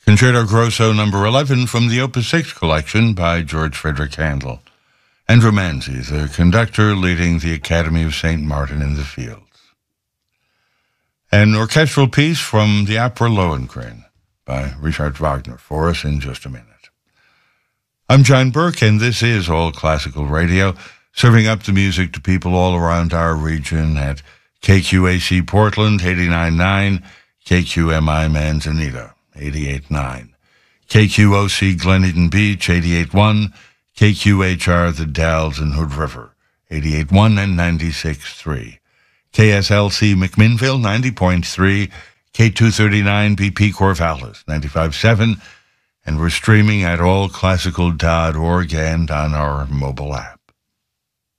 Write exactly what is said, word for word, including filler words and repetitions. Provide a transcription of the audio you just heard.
Concerto Grosso number eleven from the Opus six collection by George Frederick Handel. Andrew Manzi, the conductor leading the Academy of Saint Martin in the Fields. An orchestral piece from the opera Lohengrin by Richard Wagner for us in just a minute. I'm John Burke, and this is All Classical Radio, serving up the music to people all around our region at K Q A C Portland, eighty-nine point nine, K Q M I Manzanita, eighty-eight point nine, K Q O C Glen Eden Beach, eighty-eight point one, K Q H R The Dalles and Hood River, eighty-eight point one and ninety-six point three, K S L C McMinnville, ninety point three, K two thirty-nine B P Corvallis, ninety-five point seven, and we're streaming at all classical dot org and on our mobile app.